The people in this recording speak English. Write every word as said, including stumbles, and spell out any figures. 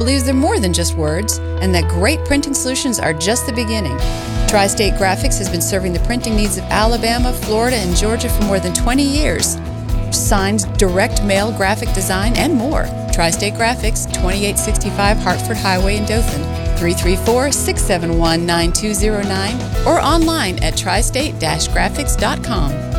believes they're more than just words and that great printing solutions are just the beginning. Tri-State Graphics has been serving the printing needs of Alabama, Florida, and Georgia for more than twenty years. Signs, direct mail, graphic design, and more. Tri-State Graphics, twenty-eight sixty-five Hartford Highway in Dothan, three three four, six seven one, nine two zero nine, or online at tri state dash graphics dot com.